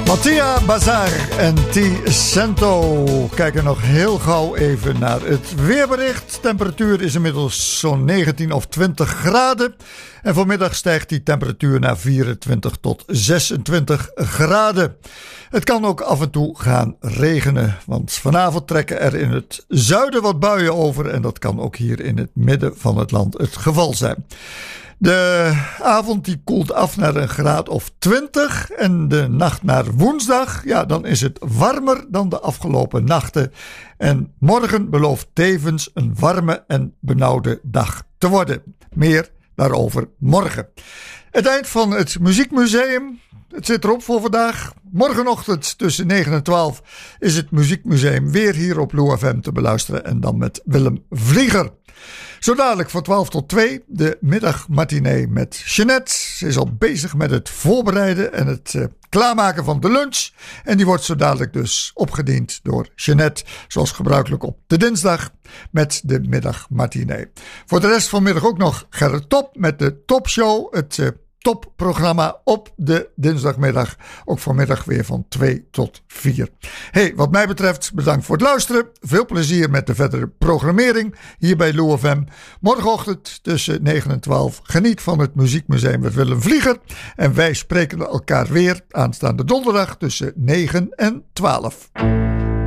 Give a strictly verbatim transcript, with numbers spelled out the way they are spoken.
Mattia Bazar en T. Cento kijken nog heel gauw even naar het weerbericht. De temperatuur is inmiddels zo'n negentien of twintig graden. En vanmiddag stijgt die temperatuur naar vierentwintig tot zesentwintig graden. Het kan ook af en toe gaan regenen, want vanavond trekken er in het zuiden wat buien over. En dat kan ook hier in het midden van het land het geval zijn. De avond die koelt af naar een graad of twintig en de nacht naar woensdag, ja, dan is het warmer dan de afgelopen nachten. En morgen belooft tevens een warme en benauwde dag te worden. Meer daarover morgen. Het eind van het Muziekmuseum. Het zit erop voor vandaag. Morgenochtend tussen negen en twaalf is het Muziekmuseum weer hier op Lou F M te beluisteren en dan met Willem Vlieger. Zo dadelijk van twaalf tot twee de middagmatinee met Jeanette. Ze is al bezig met het voorbereiden en het uh, klaarmaken van de lunch. En die wordt zo dadelijk dus opgediend door Jeanette, zoals gebruikelijk op de dinsdag met de middagmatinee. Voor de rest vanmiddag ook nog Gerrit Top met de Topshow, het uh, topprogramma op de dinsdagmiddag. Ook vanmiddag weer van twee tot vier. Hey, wat mij betreft bedankt voor het luisteren. Veel plezier met de verdere programmering hier bij Lou F M. Morgenochtend tussen negen en twaalf. Geniet van het Muziekmuseum met Willem Vlieger. En wij spreken elkaar weer aanstaande donderdag tussen negen en twaalf.